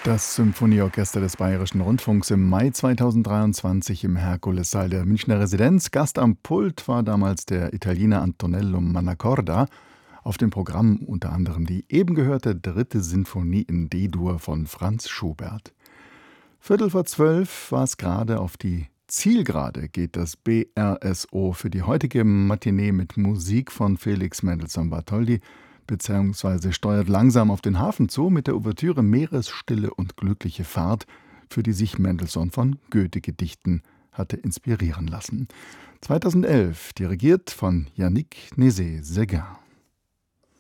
Das Symphonieorchester des Bayerischen Rundfunks im Mai 2023 im Herkulessaal der Münchner Residenz. Gast am Pult war damals der Italiener Antonello Mannacorda. Auf dem Programm unter anderem die eben gehörte 3. Sinfonie in D-Dur von Franz Schubert. 11:45 war es gerade. Auf die Zielgerade geht das BRSO für die heutige Matinee mit Musik von Felix Mendelssohn Bartholdy, beziehungsweise steuert langsam auf den Hafen zu mit der Ouvertüre Meeresstille und glückliche Fahrt, für die sich Mendelssohn von Goethe-Gedichten hatte inspirieren lassen. 2011 dirigiert von Yannick Nézet-Séguin.